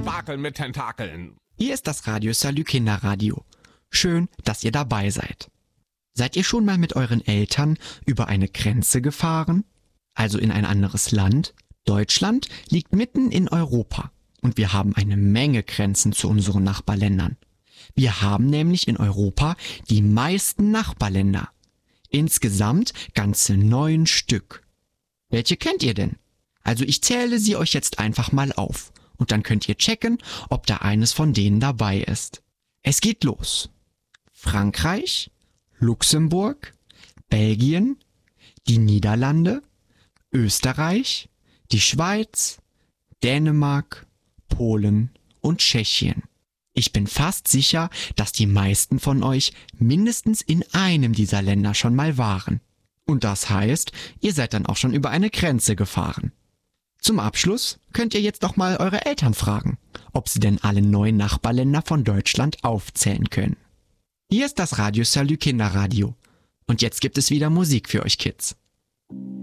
Debakel mit Tentakeln. Hier ist das Radio Salü Kinderradio. Schön, dass ihr dabei seid. Seid ihr schon mal mit euren Eltern über eine Grenze gefahren? Also in ein anderes Land? Deutschland liegt mitten in Europa und wir haben eine Menge Grenzen zu unseren Nachbarländern. Wir haben nämlich in Europa die meisten Nachbarländer. Insgesamt ganze 9 Stück. Welche kennt ihr denn? Also ich zähle sie euch jetzt einfach mal auf und dann könnt ihr checken, ob da eines von denen dabei ist. Es geht los. Frankreich, Luxemburg, Belgien, die Niederlande, Österreich, die Schweiz, Dänemark, Polen und Tschechien. Ich bin fast sicher, dass die meisten von euch mindestens in einem dieser Länder schon mal waren. Und das heißt, ihr seid dann auch schon über eine Grenze gefahren. Zum Abschluss könnt ihr jetzt doch mal eure Eltern fragen, ob sie denn alle 9 Nachbarländer von Deutschland aufzählen können. Hier ist das Radio Salü Kinderradio. Und jetzt gibt es wieder Musik für euch Kids.